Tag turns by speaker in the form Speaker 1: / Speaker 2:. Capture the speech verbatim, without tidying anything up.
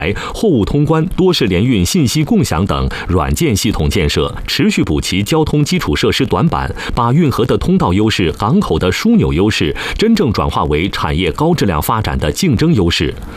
Speaker 1: 货物通关、多式联运、信息共享等软件系统建设，持续补齐交通基础设施短板，把运河的通道优势、港口的枢纽优势，真正转化为产业高质量发展的竞争优势。